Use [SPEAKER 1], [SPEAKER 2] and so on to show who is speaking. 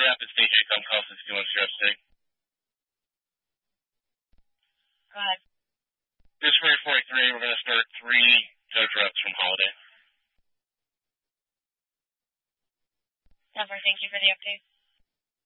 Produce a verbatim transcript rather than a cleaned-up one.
[SPEAKER 1] Rapids D J come call us if you want to share stick.
[SPEAKER 2] Go ahead.
[SPEAKER 1] This is Freight forty-three. We're going to start three tow trucks from Holiday.
[SPEAKER 2] Denver, thank you for the update.